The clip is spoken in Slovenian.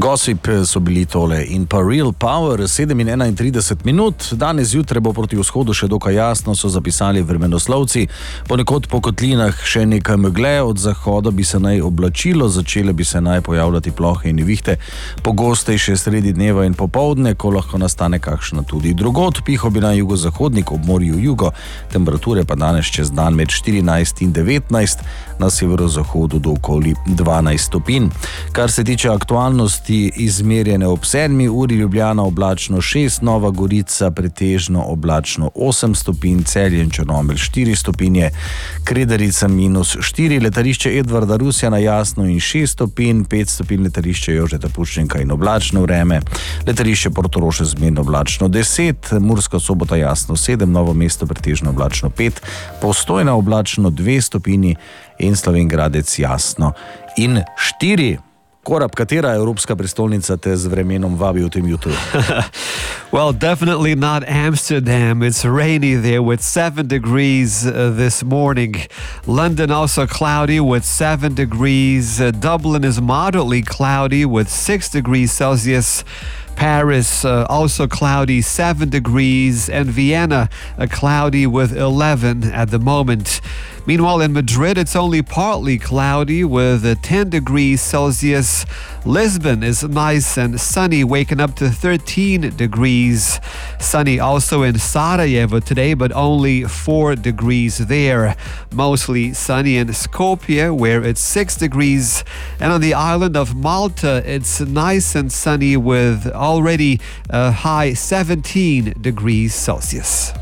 Gossip so bili tole in pa Real Power, 7:31 minut. Danes zjutraj bo proti vzhodu še dokaj jasno, so zapisali vremenoslovci. Ponekod po kotlinah še nekaj megle, od zahoda bi se naj oblačilo, začele bi se naj pojavljati plohe in nevihte, pogostejše sredi dneva in popoldne, ko lahko nastane kakšna tudi drugod. Piho bi na jugozahodnik, ob morju jugo, temperature pa danes čez dan med 14 in 19, na severozahodu do okoli 12 stopinj. Kar se tiče aktualnosti, izmerjene ob 7 uri, Ljubljana oblačno 6, Nova Gorica pretežno oblačno 8 stopinj, Celje in Črnomelj 4 stopinje, Kredarica -4, letališče Edvarda Rusjana jasno in 6 stopinj, 5 stopinj letališče Jožeta Pučnika in oblačno vreme, letališče Portorož zmerno oblačno 10, Murska Sobota jasno 7, Novo mesto pretežno oblačno 5, Postojna oblačno 2 stopinji in Slovenj Gradec jasno in 4. Korab, katera evropska prestolnica te z vremenom vabi v tem jutru? Well, definitely not Amsterdam. It's rainy there with 7 degrees this morning. London also cloudy with 7 degrees. Dublin is moderately cloudy with 6 degrees Celsius. Paris also cloudy, 7 degrees, and Vienna cloudy with 11 at the moment. Meanwhile, in Madrid, it's only partly cloudy with 10 degrees Celsius. Lisbon is nice and sunny, waking up to 13 degrees. Sunny also in Sarajevo today, but only 4 degrees there. Mostly sunny in Skopje, where it's 6 degrees. And on the island of Malta, it's nice and sunny with already a high 17 degrees Celsius.